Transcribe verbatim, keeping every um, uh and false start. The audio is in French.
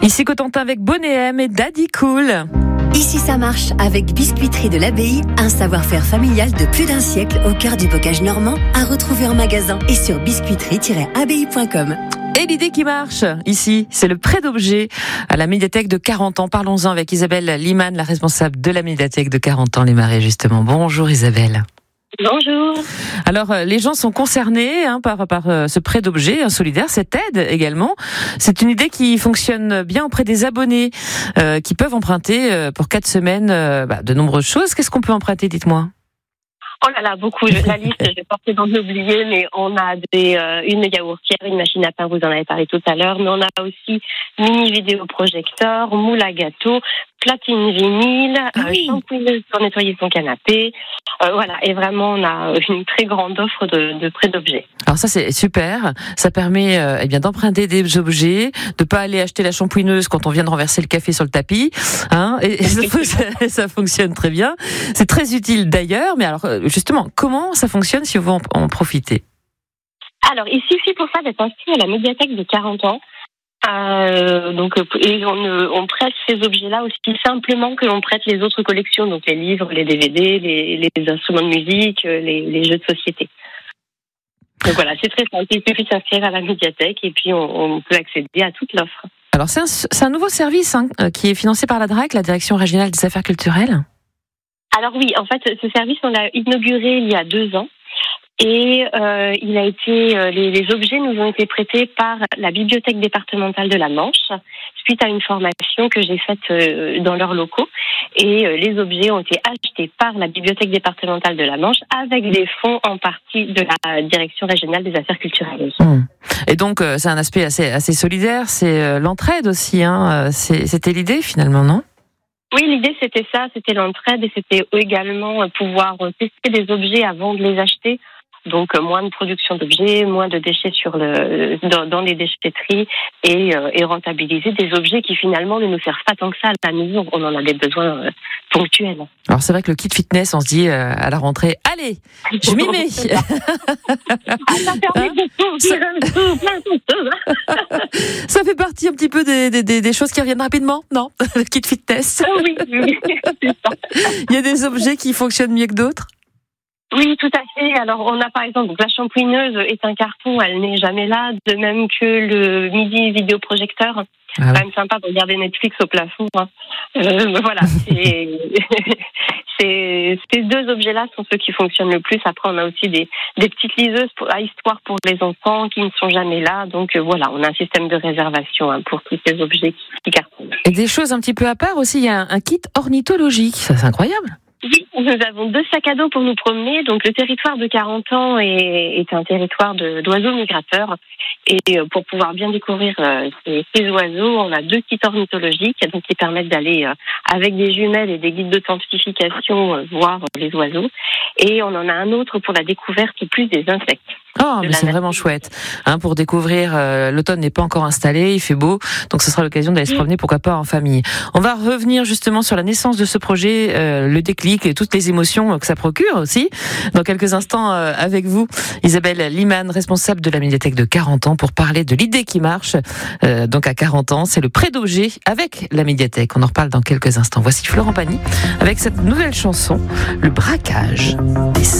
Ici Cotentin avec Bonnet M et Daddy Cool. Ici ça marche avec Biscuiterie de l'Abbaye, un savoir-faire familial de plus d'un siècle au cœur du bocage normand, à retrouver en magasin et sur biscuiterie tiret abbaye point com. Et l'idée qui marche, ici, c'est le prêt d'objets à la médiathèque de quarante ans. Parlons-en avec Isabelle Liman, la responsable de la médiathèque de quarante ans Les Marais, justement. Bonjour Isabelle. Bonjour. Alors, les gens sont concernés hein, par, par ce prêt d'objets hein, solidaire, cette aide également. C'est une idée qui fonctionne bien auprès des abonnés euh, qui peuvent emprunter euh, pour quatre semaines euh, bah, de nombreuses choses. Qu'est-ce qu'on peut emprunter, dites-moi ? Oh là là, beaucoup. La liste, j'ai porté d'en oublier, mais on a des, euh, une yaourtière, une machine à pain, vous en avez parlé tout à l'heure, mais on a aussi mini vidéoprojecteur, moule à gâteau, platine vinyle, ah oui. euh, shampooineuse pour nettoyer son canapé. Euh, voilà, et vraiment, on a une très grande offre de, de prêt d'objets. Alors ça, c'est super. Ça permet euh, eh bien d'emprunter des objets, de pas aller acheter la shampooineuse quand on vient de renverser le café sur le tapis. Hein, et, et ça, ça fonctionne très bien. C'est très utile d'ailleurs. Mais alors, justement, comment ça fonctionne si vous en, en profitez ? Alors, il suffit pour ça d'être inscrit à la médiathèque de quarante ans. Euh, donc, et on, on prête ces objets-là aussi simplement que l'on prête les autres collections, donc les livres, les D V D, les, les instruments de musique, les, les jeux de société. Donc voilà, c'est très simple. Il suffit de s'inscrire à la médiathèque et puis on, on peut accéder à toute l'offre. Alors c'est un, c'est un nouveau service hein, qui est financé par la D R A C, la Direction Régionale des Affaires Culturelles. Alors oui, en fait, ce service on l'a inauguré il y a deux ans. Et euh, il a été, euh, les, les objets nous ont été prêtés par la bibliothèque départementale de la Manche suite à une formation que j'ai faite euh, dans leurs locaux. Et euh, les objets ont été achetés par la bibliothèque départementale de la Manche avec des fonds en partie de la Direction régionale des affaires culturelles. Mmh. Et donc euh, c'est un aspect assez assez solidaire, c'est euh, l'entraide aussi. Hein. C'est, c'était l'idée finalement, non ? Oui, l'idée c'était ça, c'était l'entraide et c'était également pouvoir tester des objets avant de les acheter. Donc moins de production d'objets, moins de déchets sur le dans, dans les déchetteries et, euh, et rentabiliser des objets qui finalement ne nous servent pas tant que ça à la maison. On en a des besoins euh, ponctuels. Alors c'est vrai que le kit fitness, on se dit euh, à la rentrée, allez, je m'y mets. Ah, ça permet de tout, plein de choses. Ça fait partie un petit peu des, des, des choses qui reviennent rapidement, non ? Le kit fitness. Ah oui, oui, c'est ça. Il y a des objets qui fonctionnent mieux que d'autres ? Oui, tout à fait. Alors, on a par exemple, donc la shampooineuse est un carton, elle n'est jamais là, de même que le mini vidéoprojecteur. Ah oui. C'est quand même sympa de regarder Netflix au plafond. Hein. Euh, voilà, c'est, c'est, ces deux objets-là sont ceux qui fonctionnent le plus. Après, on a aussi des, des petites liseuses pour, à histoire pour les enfants qui ne sont jamais là. Donc euh, voilà, on a un système de réservation hein, pour tous ces objets qui, qui cartonnent. Et des choses un petit peu à part aussi, il y a un, un kit ornithologique. Ça, c'est incroyable. Oui, nous avons deux sacs à dos pour nous promener. Donc, le territoire de quarante ans est, est un territoire de, d'oiseaux migrateurs. Et pour pouvoir bien découvrir euh, ces, ces oiseaux, on a deux kits ornithologiques donc, qui permettent d'aller euh, avec des jumelles et des guides d'authentification euh, voir les oiseaux. Et on en a un autre pour la découverte plus des insectes. Oh, mais c'est vraiment chouette. Hein, pour découvrir, euh, l'automne n'est pas encore installé, il fait beau, donc ce sera l'occasion d'aller se promener, pourquoi pas en famille. On va revenir justement sur la naissance de ce projet, euh, le déclic et toutes les émotions que ça procure aussi. Dans quelques instants euh, avec vous, Isabelle Liman, responsable de la médiathèque de quarante ans, pour parler de l'idée qui marche. Euh, donc à quarante ans, c'est le prêt d'objets avec la médiathèque. On en reparle dans quelques instants. Voici Florent Pagny avec cette nouvelle chanson, Le braquage.